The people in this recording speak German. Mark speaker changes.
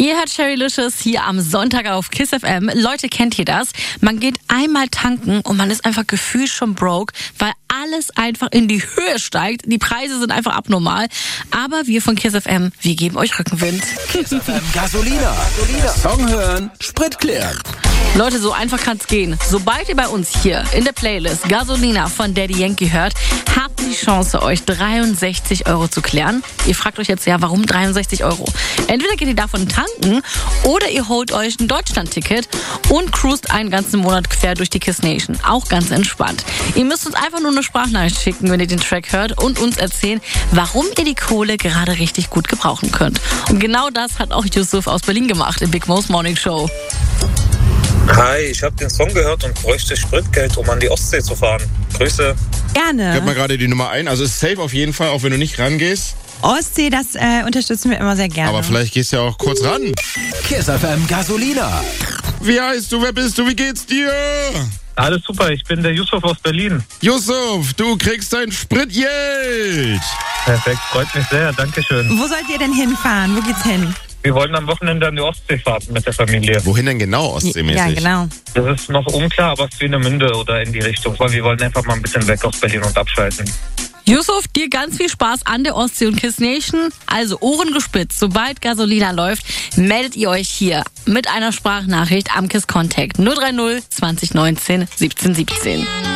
Speaker 1: Ihr hört Sherrylicious hier am Sonntag auf KISS FM. Leute, kennt ihr das? Man geht einmal tanken und man ist einfach gefühlt schon broke, weil alles einfach in die Höhe steigt. Die Preise sind einfach abnormal. Aber wir von KISS FM, wir geben euch Rückenwind.
Speaker 2: KISS FM Gasolina. Song hören, Sprit klären.
Speaker 1: Leute, so einfach kann's gehen. Sobald ihr bei uns hier in der Playlist Gasolina von Daddy Yankee hört, habt ihr die Chance, euch 63 € zu klären. Ihr fragt euch jetzt, ja, warum 63 €? Entweder geht ihr davon tanken oder ihr holt euch ein Deutschland-Ticket und cruist einen ganzen Monat quer durch die KISS Nation. Auch ganz entspannt. Ihr müsst uns einfach nur eine Sprachnachricht schicken, wenn ihr den Track hört und uns erzählen, warum ihr die Kohle gerade richtig gut gebrauchen könnt. Und genau das hat auch Yusuf aus Berlin gemacht im Big Mo's Morning Show.
Speaker 3: Hi, ich habe den Song gehört und bräuchte Spritgeld, um an die Ostsee zu fahren. Grüße.
Speaker 4: Gerne.
Speaker 5: Ich hab mal gerade die Nummer ein. Also ist safe auf jeden Fall, auch wenn du nicht rangehst.
Speaker 4: Ostsee, das unterstützen wir immer sehr gerne.
Speaker 5: Aber vielleicht gehst du ja auch kurz ran.
Speaker 2: KISS FM Gasolina.
Speaker 5: Wie heißt du, wer bist du, wie geht's dir?
Speaker 3: Alles super, ich bin der Yusuf aus Berlin.
Speaker 5: Yusuf, du kriegst dein Spritgeld.
Speaker 3: Perfekt, freut mich sehr, dankeschön.
Speaker 4: Wo sollt ihr denn hinfahren? Wo geht's hin?
Speaker 3: Wir wollen am Wochenende an die Ostsee fahren mit der Familie.
Speaker 5: Wohin denn genau, ostseemäßig?
Speaker 4: Ja, genau.
Speaker 3: Das ist noch unklar, aber Swinemünde oder in die Richtung, weil wir wollen einfach mal ein bisschen weg aus Berlin und abschalten.
Speaker 1: Yusuf, dir ganz viel Spaß an der Ostsee und KISS Nation. Also Ohren gespitzt, sobald Gasolina läuft, meldet ihr euch hier mit einer Sprachnachricht am KISS Contact 030 2019 17 17.